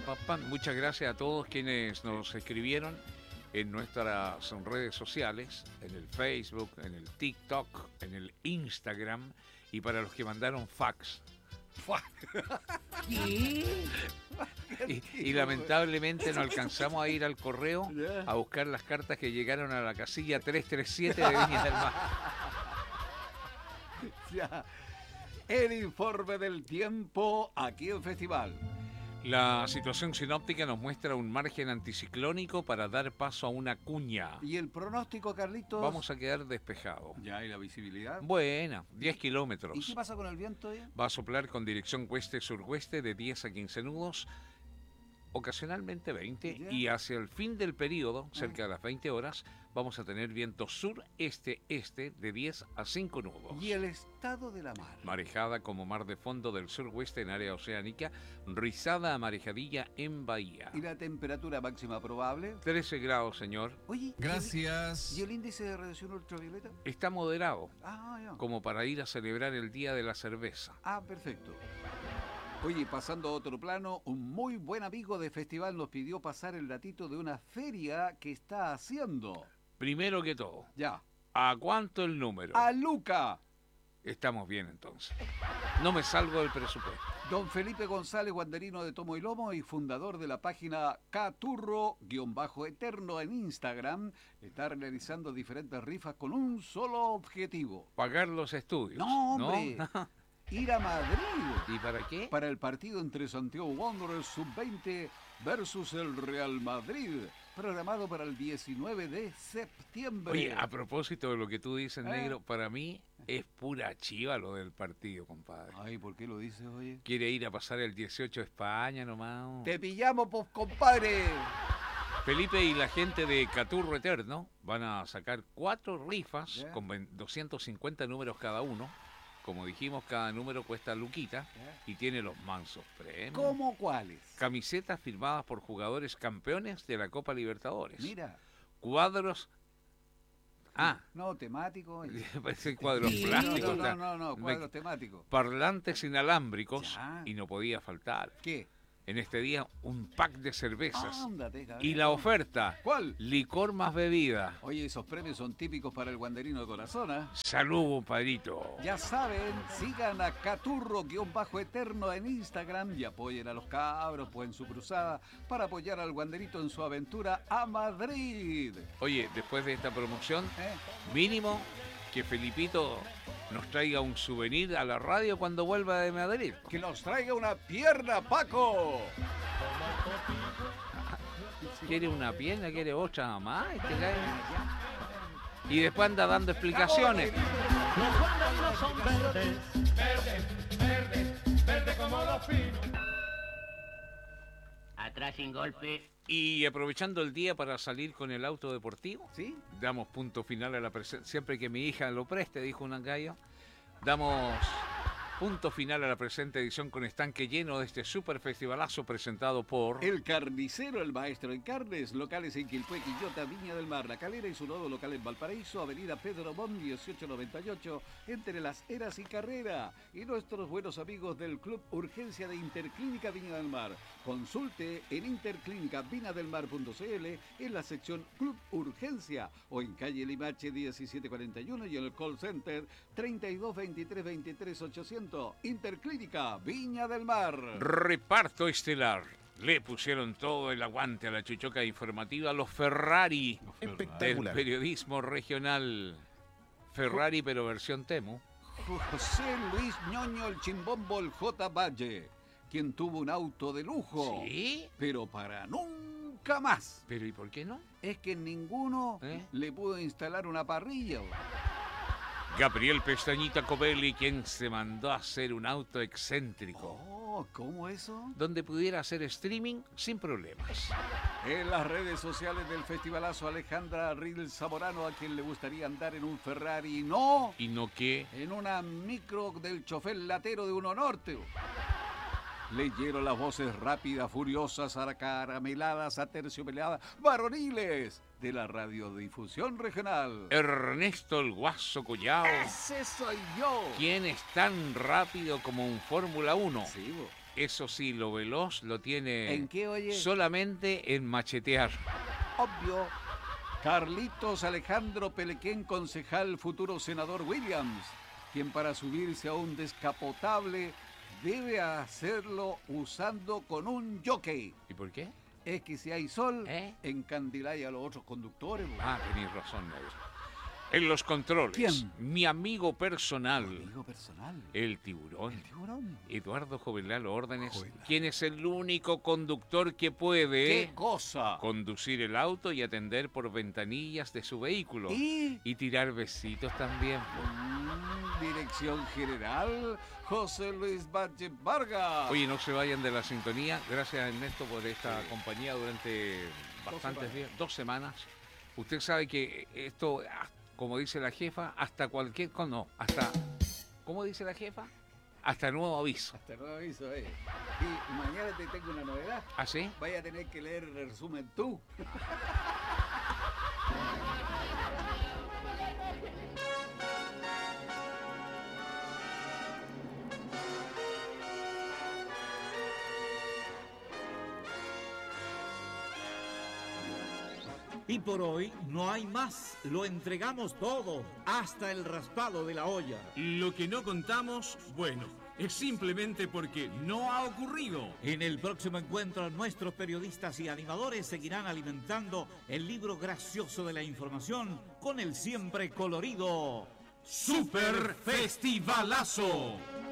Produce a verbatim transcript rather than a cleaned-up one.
pam, pam. Muchas gracias a todos quienes nos escribieron en nuestras redes sociales, en el Facebook, en el TikTok, en el Instagram y para los que mandaron fax. ¿Qué? Y, y lamentablemente no alcanzamos a ir al correo a buscar las cartas que llegaron a la casilla trescientos treinta y siete de Viña del Mar. Ya. El informe del tiempo aquí en Festival. La situación sinóptica nos muestra un margen anticiclónico para dar paso a una cuña. ¿Y el pronóstico, Carlitos? Vamos a quedar despejados. Ya, ¿y la visibilidad? Buena, diez kilómetros. ¿Y qué pasa con el viento ya? Va a soplar con dirección oeste-sureste de diez a quince nudos, ocasionalmente veinte, Ya. y hacia el fin del periodo, cerca Ah. de las veinte horas, vamos a tener viento sur-este-este de diez a cinco nudos. ¿Y el estado de la mar? Marejada como mar de fondo del suroeste en área oceánica, rizada a marejadilla en bahía. ¿Y la temperatura máxima probable? trece grados, señor. Oye, Gracias. ¿y el índice de radiación ultravioleta? Está moderado, Ah, ya. como para ir a celebrar el Día de la Cerveza. Ah, perfecto. Oye, pasando a otro plano, un muy buen amigo de Festival nos pidió pasar el datito de una feria que está haciendo. Primero que todo, Ya. ¿a cuánto el número? ¡A Luca! Estamos bien entonces. No me salgo del presupuesto. Don Felipe González, guanderino de Tomo y Lomo y fundador de la página Caturro-Eterno en Instagram, está realizando diferentes rifas con un solo objetivo. Pagar los estudios. ¡No, hombre! ¿No? Ir a Madrid. ¿Y para qué? Para el partido entre Santiago Wanderers sub veinte versus el Real Madrid, programado para el diecinueve de septiembre. Oye, a propósito de lo que tú dices, ¿Eh? negro, para mí es pura chiva lo del partido, compadre. Ay, ¿por qué lo dices, oye? Quiere ir a pasar el dieciocho a España nomás. ¡Te pillamos, pues, compadre! Felipe y la gente de Caturro Eterno van a sacar cuatro rifas Ya. con ven- doscientos cincuenta números cada uno. Como dijimos, cada número cuesta luquita Ya. y tiene los mansos premios. ¿Cómo cuáles? Camisetas firmadas por jugadores campeones de la Copa Libertadores. Mira. Cuadros... Ah, No, temático. oye. parecen cuadros No, plásticos. no, ta- no, no, no, me- cuadros temáticos. Parlantes inalámbricos Ya. y no podía faltar. ¿Qué? En este día, un pack de cervezas. Ándate, cabrón. Y la oferta, ¿Cuál? licor más bebida. Oye, esos premios son típicos para el guanderino de corazón, ¿ah? Salud, compadrito. Ya saben, sigan a Caturro-Eterno en Instagram y apoyen a los cabros pues, en su cruzada para apoyar al guanderito en su aventura a Madrid. Oye, después de esta promoción, ¿Eh? mínimo que Felipito nos traiga un souvenir a la radio cuando vuelva de Madrid. ¡Que nos traiga una pierna, Paco! ¿Quiere una pierna? ¿Quiere otra más? Este gallo. Y después anda dando explicaciones. Los guanderinos son verdes, verdes, verdes, verdes como los pinos. Atrás sin golpe. Y aprovechando el día para salir con el auto deportivo, ¿Sí? damos punto final a la presentación. Siempre que mi hija lo preste, dijo un gallo, damos punto final a la presente edición con estanque lleno de este super festivalazo presentado por... El Carnicero, el maestro en carnes, locales en Quilpué, Quillota, Viña del Mar, La Calera y su nuevo local en Valparaíso, Avenida Pedro Mon dieciocho noventa y ocho, entre Las Heras y Carrera. Y nuestros buenos amigos del Club Urgencia de Interclínica Viña del Mar. Consulte en interclínica viña del mar punto c l en la sección Club Urgencia o en calle Limache diecisiete cuarenta y uno y en el call center treinta y dos veintitrés veintitrés ochocientos. Interclínica Viña del Mar. Reparto estelar. Le pusieron todo el aguante a la chuchoca informativa, los Ferrari del Espectacular. periodismo regional. Ferrari, pero versión Temu. José Luis Ñoño el Chimbombo el J. Valle, quien tuvo un auto de lujo, ¿Sí? pero para nunca más. ¿Pero y por qué no? Es que ninguno ¿Eh? le pudo instalar una parrilla. Gabriel Pestañita Covelli, quien se mandó a hacer un auto excéntrico, Oh, ¿cómo eso? donde pudiera hacer streaming sin problemas. En las redes sociales del festivalazo, Alejandra Ril Zamorano, a quien le gustaría andar en un Ferrari, no Y no que... en una micro del chofer latero de Uno Norte. Leyeron las voces rápidas, furiosas, acarameladas, aterciopeladas, varoniles de la radiodifusión regional. Ernesto el Guaso Collao, ¡Ese soy yo! quien es tan rápido como un Fórmula uno. Sí, bo. Eso sí, lo veloz lo tiene ¿En qué, oye? solamente en machetear. Obvio. Carlitos Alejandro Pelequén, concejal, futuro senador Williams, quien para subirse a un descapotable debe hacerlo usando con un jockey. ¿Y por qué? Es que si hay sol, ¿Eh? encandiláis a los otros conductores. bo. Ah, tenéis razón, negro. En los controles, ¿Quién? mi amigo personal, Amigo personal. el tiburón, El tiburón. Eduardo Jovelal Órdenes, Jovelal. quien es el único conductor que puede ¡Qué cosa! conducir el auto y atender por ventanillas de su vehículo. Y... Y tirar besitos también. po. Mm, Dirección General, José Luis Valle Vargas. Oye, no se vayan de la sintonía. Gracias, Ernesto, por esta compañía durante bastantes semanas. días, dos semanas. Usted sabe que esto, ah, como dice la jefa, hasta cualquier... No, hasta... ¿Cómo dice la jefa? Hasta nuevo aviso. Hasta nuevo aviso, eh. Y mañana te tengo una novedad. ¿Ah, sí? Vaya a tener que leer el resumen tú. Y por hoy no hay más, lo entregamos todo, hasta el raspado de la olla. Lo que no contamos, bueno, es simplemente porque no ha ocurrido. En el próximo encuentro nuestros periodistas y animadores seguirán alimentando el libro gracioso de la información con el siempre colorido ¡Super Festivalazo!